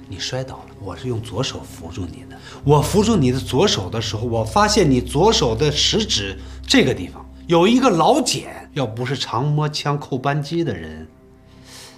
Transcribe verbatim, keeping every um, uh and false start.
你摔倒了，我是用左手扶住你的。我扶住你的左手的时候，我发现你左手的食指这个地方有一个老茧，要不是常摸枪扣扳机的人，